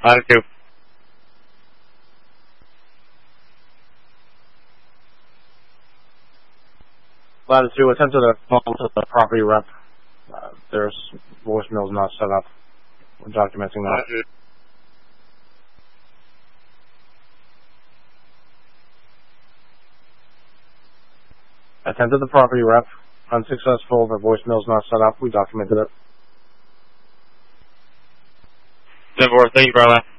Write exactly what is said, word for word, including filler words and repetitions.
Latitude. Latitude, attend to the phone to the property rep. Uh, there's voicemails not set up. We're documenting that. Latitude. Attend to the property rep. Unsuccessful, the voicemail's not set up. We documented it. ten four, thank you, brother.